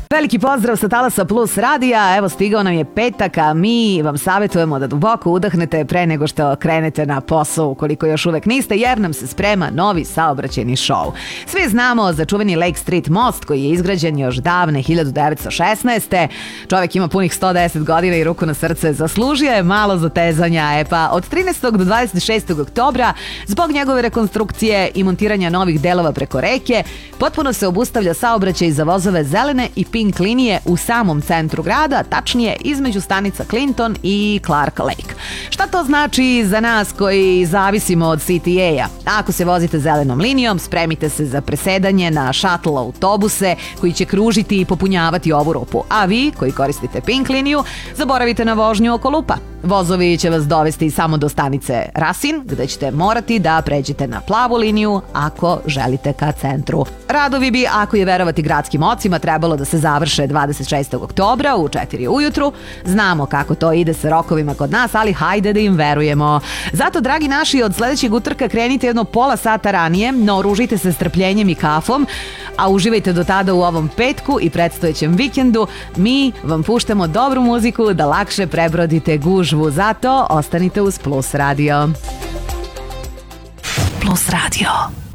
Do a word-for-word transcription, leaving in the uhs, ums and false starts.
Veliki pozdrav sa Talasa Plus radija, evo stigao nam je petak, a mi vam savjetujemo da duboko udahnete pre nego što krenete na posao, ukoliko još uvek niste, jer nam se sprema novi saobraćajni šou. Svi znamo za čuveni Lake Street most koji je izgrađen još davne hiljadu devetsto šesnaeste. Čovjek ima punih sto deset godina i ruku na srce, zaslužio je malo zatezanja, e pa od trinaestog do dvadeset šestog oktobra zbog njegove rekonstrukcije i montiranja novih delova preko reke potpuno se obustavlja saobraćaj za vozove zelene i Pink linije u samom centru grada, tačnije između stanica Clinton i Clark Lake. Šta to znači za nas koji zavisimo od C T A-a? Ako se vozite zelenom linijom, spremite se za presedanje na shuttle autobuse koji će kružiti i popunjavati ovu rupu, a vi koji koristite Pink liniju, zaboravite na vožnju oko lupa. Vozovi će vas dovesti samo do stanice Rasin, gde ćete morati da pređete na plavu liniju ako želite ka centru. Radovi bi, ako je verovati gradskim ocima, trebalo da se završe dvadeset šestog oktobra u četiri ujutru. Znamo kako to ide sa rokovima kod nas, ali hajde da im verujemo. Zato, dragi naši, od sledećeg utorka krenite jedno pola sata ranije, naoružite se strpljenjem i kafom, a uživajte do tada u ovom petku i predstojećem vikendu. Mi vam puštamo dobru muziku da lakše prebrodite gužvu, zato ostanite uz Plus radio. Plus radio.